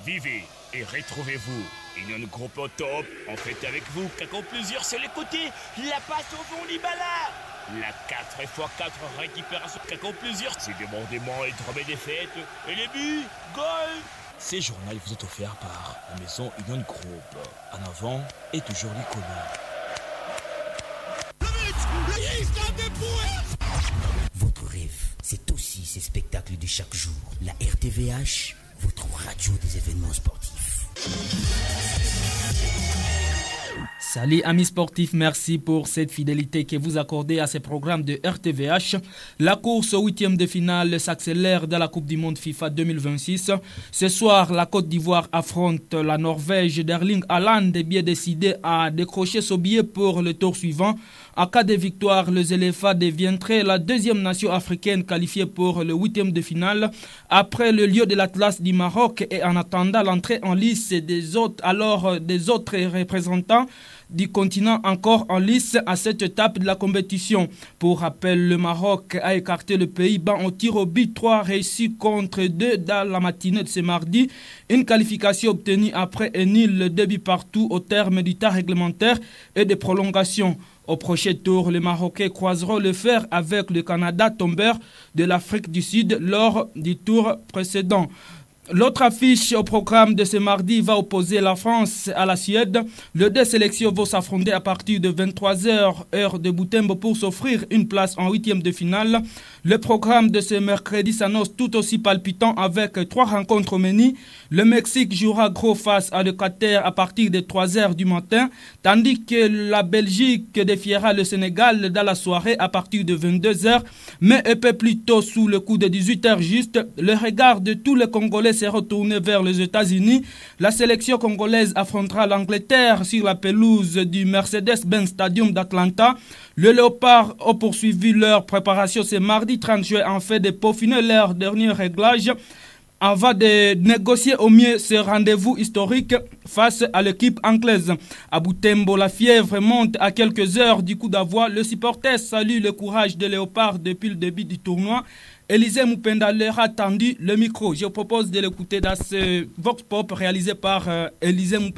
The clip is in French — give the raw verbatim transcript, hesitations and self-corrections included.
Vivez et retrouvez-vous. Union Groupe au top, en fait avec vous, Kako plusieurs sur les côtés, la passe au fond Libala. La quatre fois quatre récupération Kako plusieurs, c'est débordement et tremblement des fêtes. Et les buts, goal. Ces journaux vous est offert par la maison Union Group. En avant et toujours l'icône. Votre rêve, c'est aussi ces spectacles de chaque jour. La R T V H, votre radio des événements sportifs. Salut amis sportifs, merci pour cette fidélité que vous accordez à ces programmes de R T V H. La course au huitième de finale s'accélère dans la Coupe du Monde FIFA deux mille vingt-six. Ce soir, la Côte d'Ivoire affronte la Norvège d'Erling Haaland est bien décidé à décrocher son billet pour le tour suivant. En cas de victoire, les éléphants deviendraient la deuxième nation africaine qualifiée pour le huitième de finale après le lieu de l'Atlas du Maroc et en attendant l'entrée en lice des autres, alors des autres représentants du continent encore en lice à cette étape de la compétition. Pour rappel, le Maroc a écarté le Pays-Bas en tir au but trois réussi contre deux dans la matinée de ce mardi. Une qualification obtenue après un nul deux buts partout au terme du temps réglementaire et de prolongation. Au prochain tour, les Marocains croiseront le fer avec le Canada tombeur de l'Afrique du Sud lors du tour précédent. L'autre affiche au programme de ce mardi va opposer la France à la Suède. Les deux sélections vont s'affronter à partir de vingt-trois heures, heure de Butembo, pour s'offrir une place en huitième de finale. Le programme de ce mercredi s'annonce tout aussi palpitant avec trois rencontres au menu. Le Mexique jouera gros face à le Qatar à partir de trois heures du matin, tandis que la Belgique défiera le Sénégal dans la soirée à partir de vingt-deux heures, mais un peu plus tôt sous le coup de dix-huit heures juste. Le regard de tous les Congolais s'est retourné vers les États-Unis. La sélection congolaise affrontera l'Angleterre sur la pelouse du Mercedes-Benz Stadium d'Atlanta. Le Léopard a poursuivi leur préparation ce mardi trente juin en fait de peaufiner leur dernier réglage avant de négocier au mieux ce rendez-vous historique face à l'équipe anglaise. À Butembo, la fièvre monte à quelques heures du coup d'envoi. Le supporter salue le courage des Léopards depuis le début du tournoi. Élisée Moupenda leur a tendu le micro. Je propose de l'écouter dans ce Vox Pop réalisé par euh, Élisée Moupenda.